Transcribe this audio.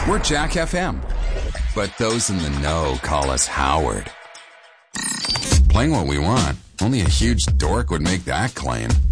We're Jack FM, but those in the know call us Howard. Playing what we want. Only a huge dork would make that claim.